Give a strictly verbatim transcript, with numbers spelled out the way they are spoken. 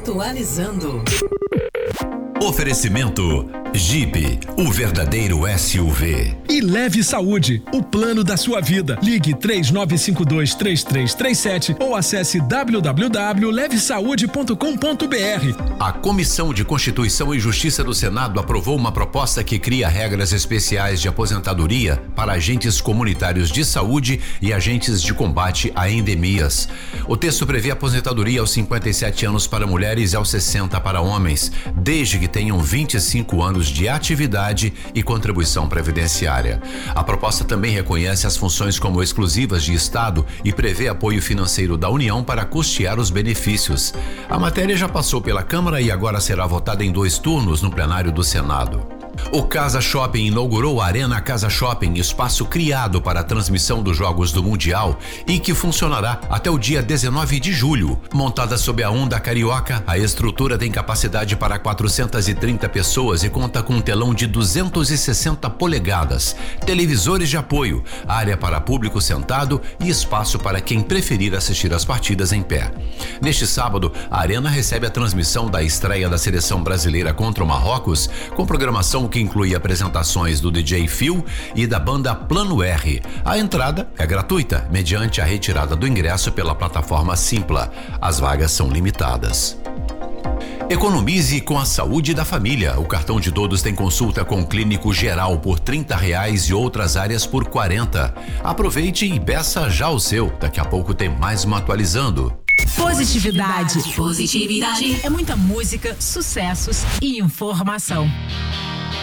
Atualizando. Oferecimento Jeep, o verdadeiro S U V. E Leve Saúde, o plano da sua vida. Ligue três nove cinco dois, três três três sete ou acesse w w w ponto leve saúde ponto com ponto b r. A Comissão de Constituição e Justiça do Senado aprovou uma proposta que cria regras especiais de aposentadoria para agentes comunitários de saúde e agentes de combate a endemias. O texto prevê aposentadoria aos cinquenta e sete anos para mulheres e aos sessenta para homens, desde que tenham vinte e cinco anos de atividade e contribuição previdenciária. A proposta também reconhece as funções como exclusivas de Estado e prevê apoio financeiro da União para custear os benefícios. A matéria já passou pela Câmara e agora será votada em dois turnos no plenário do Senado. O Casa Shopping inaugurou a Arena Casa Shopping, espaço criado para a transmissão dos Jogos do Mundial e que funcionará até o dia dezenove de julho. Montada sob a onda carioca, a estrutura tem capacidade para quatrocentas e trinta pessoas e conta com um telão de duzentas e sessenta polegadas, televisores de apoio, área para público sentado e espaço para quem preferir assistir às partidas em pé. Neste sábado, a Arena recebe a transmissão da estreia da seleção brasileira contra o Marrocos, com programação que inclui apresentações do D J Phil e da banda Plano R. A entrada é gratuita, mediante a retirada do ingresso pela plataforma Simpla. As vagas são limitadas. Economize com a saúde da família. O cartão de todos tem consulta com clínico geral por trinta reais e outras áreas por quarenta. Aproveite e peça já o seu. Daqui a pouco tem mais uma atualizando. Positividade. Positividade. É muita música, sucessos e informação.